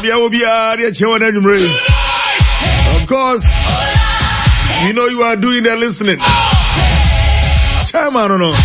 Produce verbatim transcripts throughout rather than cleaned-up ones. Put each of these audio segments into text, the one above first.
Of course, you know you are doing the listening. Chairman, no.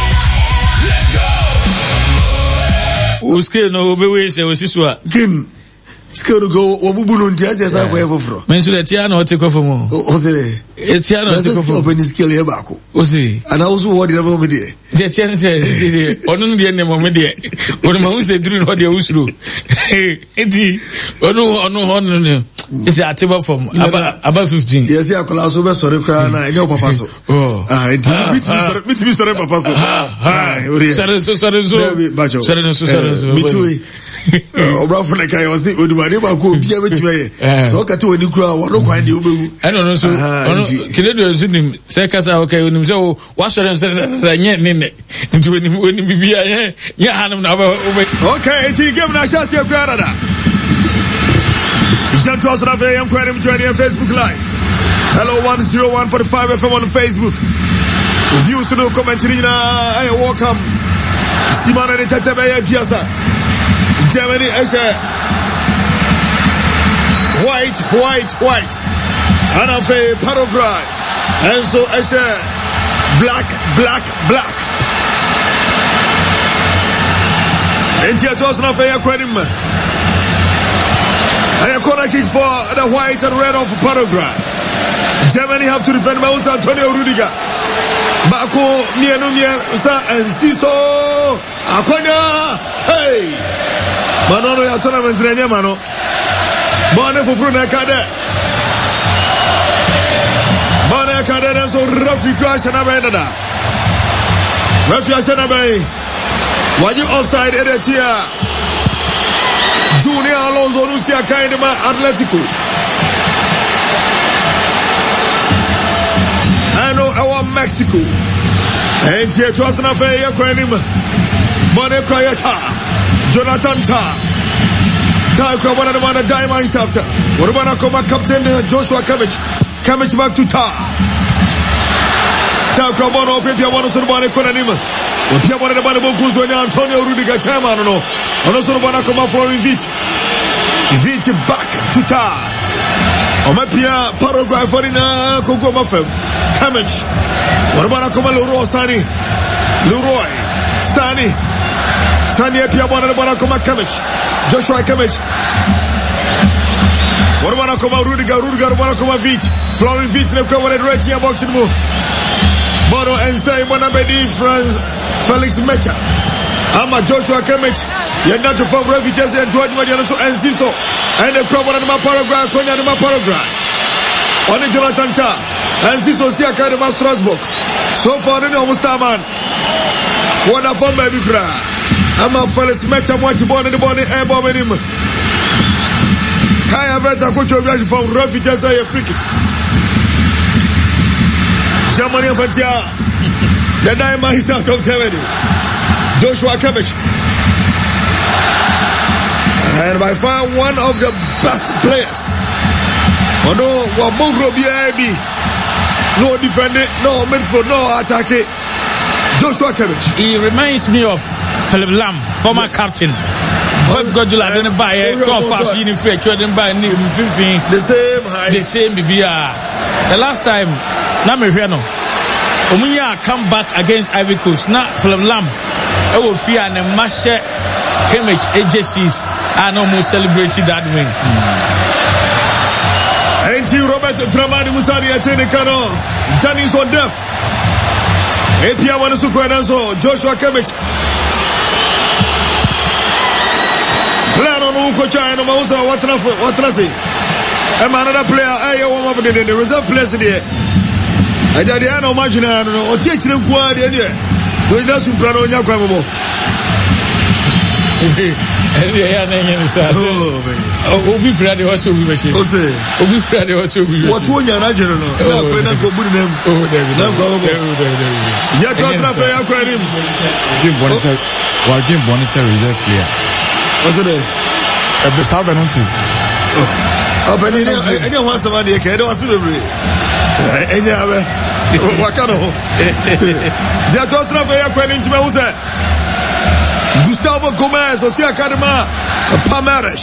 Uske no obewe se osiswa. Kim. Skero go obubu nti ase asa kwa efofro. Mensu le tia na ote kofo mo. O se. E tia na ote kofo. Open skill e ba ko. O se. Ana usu word na mo me de. Je tia na se onu de ne mo me de. Onu ma unse duru no de usuru. Enti onu onu onu ne. It's a table from about about fifteen. Yes, ya kola so be sore kra na enyo papa so. Oh. Ah, enti bit bit bit sore papa so. Ah, sore so sore so. Sore so sore so. Me too. Obra for na kai o si odumade ba ko bia betime ye. So kate woni kura wo no kwan de obewu. Eno no so ono kiledo zunim se kasa okay onim se wa sore so nye nene. Nti woni woni bibia ye ye hanum na ba obe. Okay, enti game na shase kura da. Janto Asrafe and Querim joining on Facebook Live. Hello one oh one point five F M on Facebook. Views to no commentary na ay welcome. Simana de Tatabaya Piazza. Germany Eshe. White, white, white. Anafe Paraguay. And so Eshe. Black, black, black. And Janto Asrafe and Querim. And a corner kick for the white and red of Paraguay. Germany have to defend Mount Antonio Rudiger. Bako, Mianomia, and Siso. Aquana. Hey. Manono ya tournament renya mano. Bone for Fruna Kade. Bone Kade so Rafi crash and Abenda. Rafi Asanabe. Waju offside Eretia. Junior Alonso Lucia Kainema Atletico. I know our Mexico. And here to us an affair, Quenim. Bone Krayata. Jonathan Ta. Ta Krabana the man a diamond shaft. What about a coma captain Joshua Kimmich? Kimmich back to Ta. Ta Krabana Pipia Wanasubane Konanima. Pia Wana the Banabokus when Antonio Rudiger Chama no. And also Wana Koma for Vit. Vit back to Ta. Omapia Paraguay for in a Coco Mafem. Kimmich. What about a Koma Leroy Sani? Leroy Sani. Sani Pia Wana the Banakoma Kimmich. Joshua Kimmich. What about a Koma Rudiger? Rudiger Wanakoma Vit. Flowing Vit in the cover at right here boxing move. Bono and say Monabedi France Felix Mecha. Ama Joshua Kimmich. You're not to form refugees and to Admadiano and Siso. And the problem of my paragraph, Konya and my paragraph. Only Jonathan Ta. And Siso see a kind of Strasbourg. So far, the no Mustaman. What a fun baby cry. Ama Felix Mecha, what you born in the body, air bomb him. Kaya Beta Kucho from refugees, I freak it. Germany of Antia. The diamond is out of Germany. Joshua Kimmich. And by far one of the best players. Oh no, Wabogro B I B. No defending, no midfield, no attacking. Joshua Kimmich. He reminds me of Philip Lam, former yes. captain. But Godula didn't buy a go fast uniform, didn't buy new the same height. The same B B R. The last time, Namiano. Omunya come back against Ivory Coast. Now, Philip Lam, I will fear and Masha Kimmich agencies are almost celebrated that win. And you, Robert Dramani Musari, Atene Kano, Danny's on death. A P I Wanasuko and so Joshua Kimmich. Plan on Ukocha and Mausa, what Trasi. I'm another player, I warm up in the reserve place in here. I did not imagine or teach them quite anyway. We just plan on your Quamo. Oh, be proud of us. Oh, be proud of us. What one you're not general? Oh, we're not going to them. Oh, Yet was not fair. Jim Bonissa, while Jim Bonissa reserve player. What's it? A best half and oh, but anyone somebody can do a celebrity. Any other Wakano. Zatosra Faya Quenin Gustavo Gomez, Osia Kadema, Pamaresh.